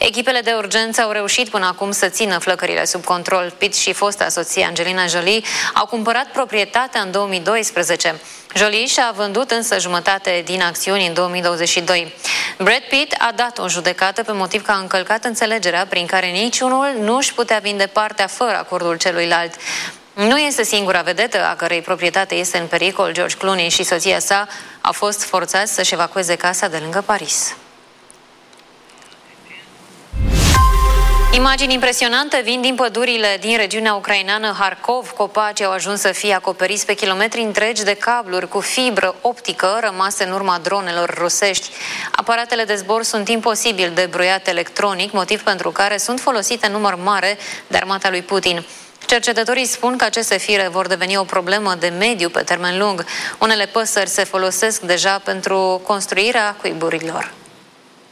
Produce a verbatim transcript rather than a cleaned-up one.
Echipele de urgență au reușit până acum să țină flăcările sub control. Pitt și fosta soție Angelina Jolie au cumpărat proprietatea în două mii doisprezece. Jolie și-a vândut însă jumătate din acțiuni în două mii douăzeci și doi. Brad Pitt a dat o judecată pe motiv că a încălcat înțelegerea prin care niciunul nu își putea vinde partea fără acordul celuilalt. Nu este singura vedetă a cărei proprietate este în pericol. George Clooney și soția sa au fost forțați să-și evacueze casa de lângă Paris. Imagini impresionante vin din pădurile din regiunea ucraineană Harkov. Copacii au ajuns să fie acoperiți pe kilometri întregi de cabluri cu fibră optică rămase în urma dronelor rusești. Aparatele de zbor sunt imposibil de bruiat electronic, motiv pentru care sunt folosite în număr mare de armata lui Putin. Cercetătorii spun că aceste fire vor deveni o problemă de mediu pe termen lung. Unele păsări se folosesc deja pentru construirea cuiburilor.